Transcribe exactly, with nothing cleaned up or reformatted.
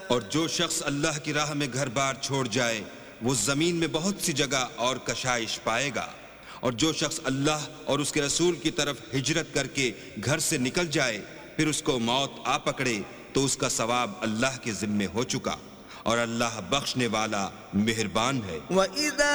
और जो शख्स अल्लाह की राह में घर बार छोड़ जाए वो जमीन में बहुत सी जगह और कशाइश पाएगा। और जो शख्स अल्लाह और उसके रसूल की तरफ हिजरत करके घर से निकल जाए फिर उसको मौत आ पकड़े तो उसका सवाब अल्लाह के जिम्मे हो चुका और अल्लाह बख्शने वाला मेहरबान है।